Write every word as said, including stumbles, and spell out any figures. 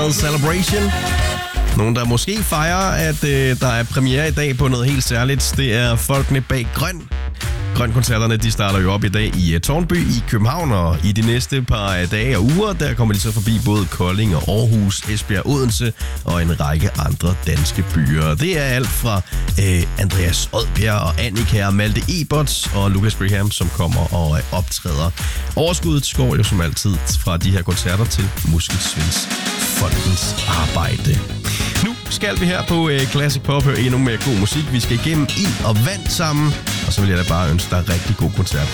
Celebration. Nogen, der måske fejrer, at øh, der er premiere i dag på noget helt særligt. Det er folkene bag Grøn. Grøn-koncerterne, de starter jo op i dag i uh, Tårnby i København, og i de næste par uh, dage og uger, der kommer de så forbi både Kolding og Aarhus, Esbjerg, Odense og en række andre danske byer. Det er alt fra uh, Andreas Odbjerg og Annika og Malte Eberts og Lucas Brigham, som kommer og uh, optræder. Overskuddet går jo som altid fra de her koncerter til Muskelsvinds Fondens arbejde. Nu skal vi her på uh, Classic Pop høre endnu mere god musik. Vi skal igennem ild og vand sammen, og så vil jeg da bare ønske dig rigtig god koncert.